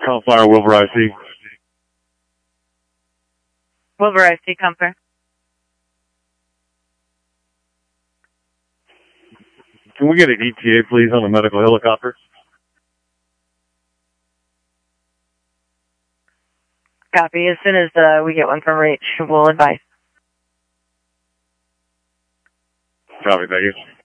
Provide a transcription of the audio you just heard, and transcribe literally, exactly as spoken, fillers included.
Call fire, Wilbur I C. Wilbur I C, come fire. Can we get an E T A, please, on a medical helicopter? Copy. As soon as uh, we get one from Reach, we'll advise. Copy, thank you.